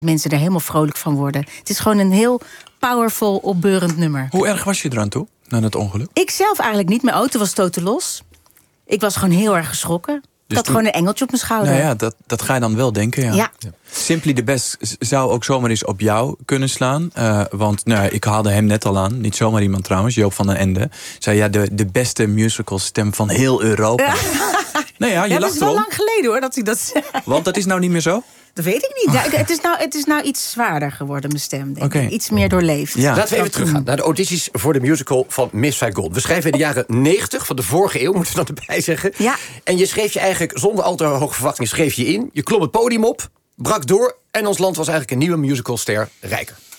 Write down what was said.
mensen er helemaal vrolijk van worden. Het is gewoon een heel powerful, opbeurend nummer. Hoe erg was je eraan toe, na het ongeluk? Ik zelf eigenlijk niet. Mijn auto was totaal los. Ik was gewoon heel erg geschrokken. Ik had gewoon een engeltje op mijn schouder. Nou ja, dat ga je dan wel denken, ja. Simply the Best zou ook zomaar eens op jou kunnen slaan. Want ik haalde hem net al aan. Niet zomaar iemand trouwens, Joop van den Ende. Zei de beste musicalstem van heel Europa. Ja. Nee, ja, je lacht dat is wel lang geleden hoor, dat hij dat zei. Want dat is nou niet meer zo? Dat weet ik niet. Het is nou iets zwaarder geworden, mijn stem, denk ik. Iets meer doorleefd. Ja. Laten we even teruggaan naar de audities voor de musical van Miss Saigon. We schrijven in de jaren 90 van de vorige eeuw, moeten we dan erbij zeggen. Ja. En je schreef je eigenlijk zonder al te hoge verwachtingen schreef je in. Je klom het podium op, brak door en ons land was eigenlijk een nieuwe musicalster rijker.